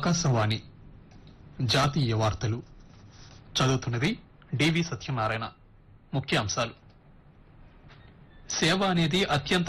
ఆకాశవాణి జాతీయ వార్తలు చదువుతున్నది డివి సత్యనారాయణ. ముఖ్యాంశాలు: సేవ అనేది అత్యంత